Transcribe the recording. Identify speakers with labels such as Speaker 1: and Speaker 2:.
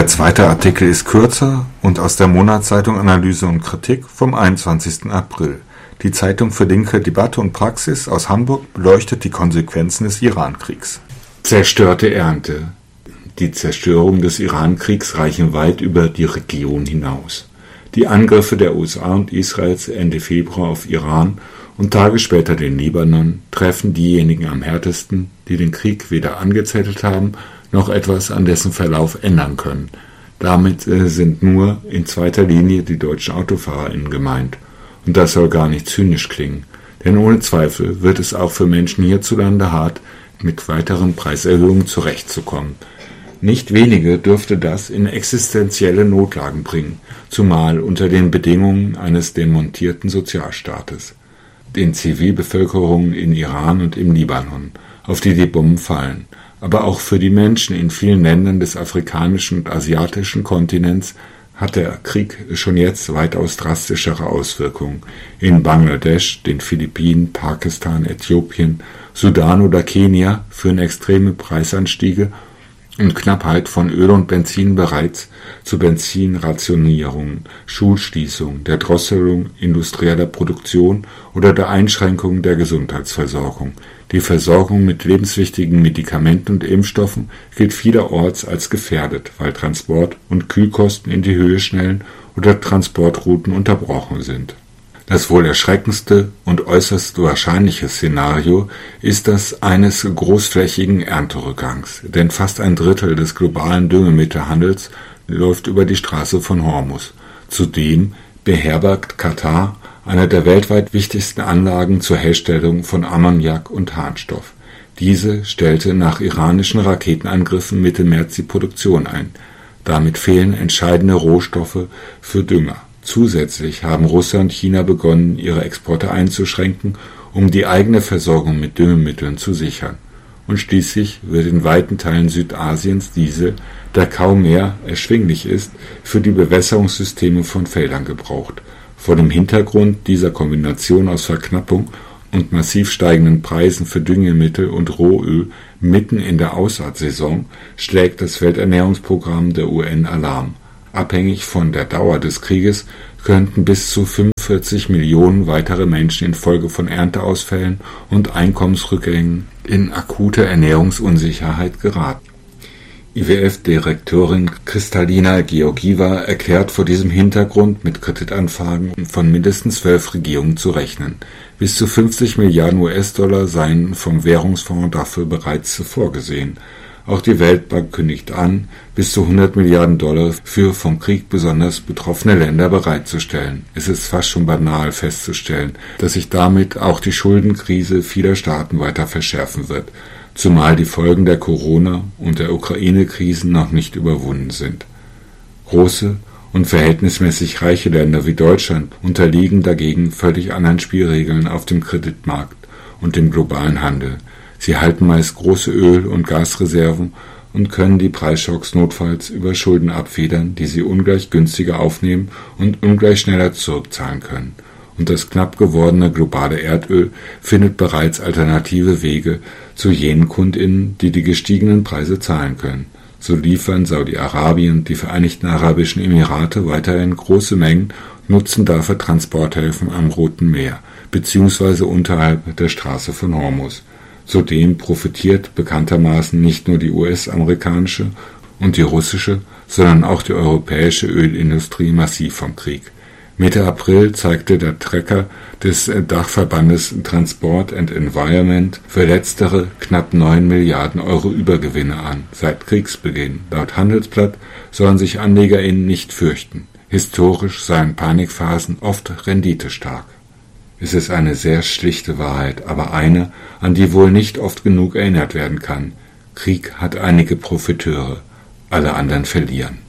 Speaker 1: zweite Artikel ist kürzer und aus der Monatszeitung Analyse und Kritik vom 21. April. Die Zeitung für linke Debatte und Praxis aus Hamburg beleuchtet die Konsequenzen des Iran-Kriegs.
Speaker 2: Zerstörte Ernte. Die Zerstörung des Iran-Kriegs reichen weit über die Region hinaus. Die Angriffe der USA und Israels Ende Februar auf Iran und Tage später den Libanon treffen diejenigen am härtesten, die den Krieg weder angezettelt haben, noch etwas an dessen Verlauf ändern können. Damit sind nur in zweiter Linie die deutschen AutofahrerInnen gemeint. Und das soll gar nicht zynisch klingen, denn ohne Zweifel wird es auch für Menschen hierzulande hart, mit weiteren Preiserhöhungen zurechtzukommen. Nicht wenige dürfte das in existenzielle Notlagen bringen, zumal unter den Bedingungen eines demontierten Sozialstaates. Den Zivilbevölkerungen in Iran und im Libanon, auf die Bomben fallen, aber auch für die Menschen in vielen Ländern des afrikanischen und asiatischen Kontinents hat der Krieg schon jetzt weitaus drastischere Auswirkungen. In Bangladesch, den Philippinen, Pakistan, Äthiopien, Sudan oder Kenia führen extreme Preisanstiege und Knappheit von Öl und Benzin bereits zu Benzinrationierungen, Schulschließungen, der Drosselung industrieller Produktion oder der Einschränkung der Gesundheitsversorgung. Die Versorgung mit lebenswichtigen Medikamenten und Impfstoffen gilt vielerorts als gefährdet, weil Transport- und Kühlkosten in die Höhe schnellen oder Transportrouten unterbrochen sind. Das wohl erschreckendste und äußerst wahrscheinliche Szenario ist das eines großflächigen Ernterückgangs, denn fast ein Drittel des globalen Düngemittelhandels läuft über die Straße von Hormuz. Zudem beherbergt Katar eine der weltweit wichtigsten Anlagen zur Herstellung von Ammoniak und Harnstoff. Diese stellte nach iranischen Raketenangriffen Mitte März die Produktion ein. Damit fehlen entscheidende Rohstoffe für Dünger. Zusätzlich haben Russland und China begonnen, ihre Exporte einzuschränken, um die eigene Versorgung mit Düngemitteln zu sichern. Und schließlich wird in weiten Teilen Südasiens Diesel, der kaum mehr erschwinglich ist, für die Bewässerungssysteme von Feldern gebraucht. Vor dem Hintergrund dieser Kombination aus Verknappung und massiv steigenden Preisen für Düngemittel und Rohöl mitten in der Aussaatsaison schlägt das Welternährungsprogramm der UN Alarm. Abhängig von der Dauer des Krieges könnten bis zu 45 Millionen weitere Menschen infolge von Ernteausfällen und Einkommensrückgängen in akute Ernährungsunsicherheit geraten. IWF-Direktorin Kristalina Georgieva erklärt vor diesem Hintergrund mit Kreditanfragen von mindestens 12 Regierungen zu rechnen. Bis zu 50 Milliarden US-Dollar seien vom Währungsfonds dafür bereits vorgesehen. Auch die Weltbank kündigt an, bis zu 100 Milliarden Dollar für vom Krieg besonders betroffene Länder bereitzustellen. Es ist fast schon banal festzustellen, dass sich damit auch die Schuldenkrise vieler Staaten weiter verschärfen wird, zumal die Folgen der Corona- und der Ukraine-Krisen noch nicht überwunden sind. Große und verhältnismäßig reiche Länder wie Deutschland unterliegen dagegen völlig anderen Spielregeln auf dem Kreditmarkt und dem globalen Handel. Sie halten meist große Öl- und Gasreserven und können die Preisschocks notfalls über Schulden abfedern, die sie ungleich günstiger aufnehmen und ungleich schneller zurückzahlen können. Und das knapp gewordene globale Erdöl findet bereits alternative Wege zu jenen KundInnen, die die gestiegenen Preise zahlen können. So liefern Saudi-Arabien und die Vereinigten Arabischen Emirate weiterhin große Mengen, nutzen dafür Transporthäfen am Roten Meer bzw. unterhalb der Straße von Hormuz. Zudem profitiert bekanntermaßen nicht nur die US-amerikanische und die russische, sondern auch die europäische Ölindustrie massiv vom Krieg. Mitte April zeigte der Tracker des Dachverbandes Transport and Environment für letztere knapp 9 Milliarden Euro Übergewinne an, seit Kriegsbeginn. Laut Handelsblatt sollen sich AnlegerInnen nicht fürchten. Historisch seien Panikphasen oft renditestark. Es ist eine sehr schlichte Wahrheit, aber eine, an die wohl nicht oft genug erinnert werden kann. Krieg hat einige Profiteure, alle anderen verlieren.